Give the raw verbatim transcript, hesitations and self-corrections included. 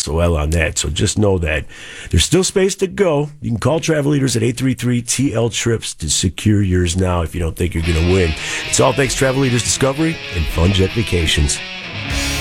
S O L on that. So just know that there's still space to go. You can call Travel Leaders at eight three three T L Trips to secure yours now if you don't think you're going to win. It's all thanks to Travel Leaders Discovery and Fun Jet Vacations.